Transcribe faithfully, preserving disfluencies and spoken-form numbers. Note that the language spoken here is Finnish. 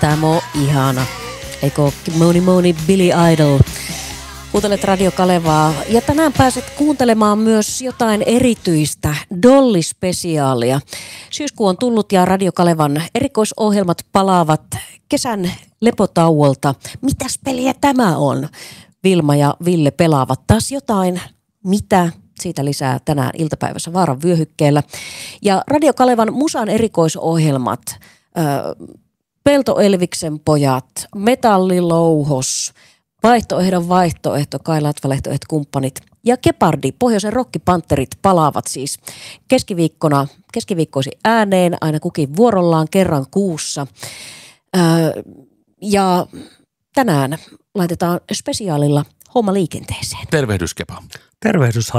Tämä on ihana. Eikö Moni Moni Billy Idol? Kuuntelet Radio Kalevaa ja tänään pääset kuuntelemaan myös jotain erityistä Dolly-spesiaalia. Syyskuu on tullut ja Radio Kalevan erikoisohjelmat palaavat kesän lepotauolta. Mitäs peliä tämä on? Vilma ja Ville pelaavat taas jotain. Mitä? Siitä lisää tänään iltapäivässä Vaaran vyöhykkeellä. Ja Radio Kalevan musan erikoisohjelmat, äh, Pelto Elviksen pojat, Metallilouhos, Vaihtoehdon vaihtoehto, Kai Latvalehto et kumppanit ja Gepardi, Pohjoisen rockipanterit palaavat siis keskiviikkona, keskiviikkoisi ääneen aina kukin vuorollaan kerran kuussa. Öö, ja tänään laitetaan spesiaalilla homma liikenteeseen. Tervehdys Kepa. Tervehdys